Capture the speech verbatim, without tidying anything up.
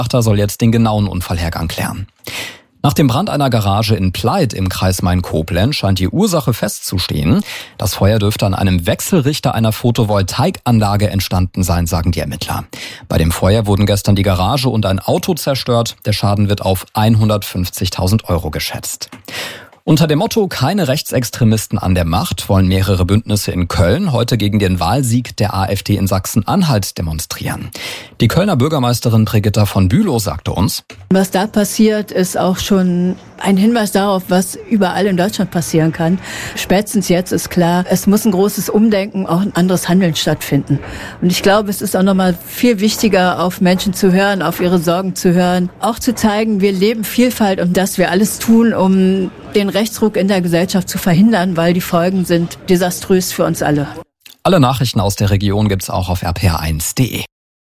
Gutachter soll jetzt den genauen Unfallhergang klären. Nach dem Brand einer Garage in Pleit im Kreis Main-Koblenz scheint die Ursache festzustehen. Das Feuer dürfte an einem Wechselrichter einer Photovoltaikanlage entstanden sein, sagen die Ermittler. Bei dem Feuer wurden gestern die Garage und ein Auto zerstört. Der Schaden wird auf hundertfünfzigtausend Euro geschätzt. Unter dem Motto "Keine Rechtsextremisten an der Macht" wollen mehrere Bündnisse in Köln heute gegen den Wahlsieg der AfD in Sachsen-Anhalt demonstrieren. Die Kölner Bürgermeisterin Brigitta von Bülow sagte uns: Was da passiert, ist auch schon ein Hinweis darauf, was überall in Deutschland passieren kann. Spätestens jetzt ist klar, es muss ein großes Umdenken, auch ein anderes Handeln stattfinden. Und ich glaube, es ist auch nochmal viel wichtiger, auf Menschen zu hören, auf ihre Sorgen zu hören, auch zu zeigen, wir leben Vielfalt und dass wir alles tun, um den Rechtsruck in der Gesellschaft zu verhindern, weil die Folgen sind desaströs für uns alle. Alle Nachrichten aus der Region gibt's auch auf r p r eins punkt d e.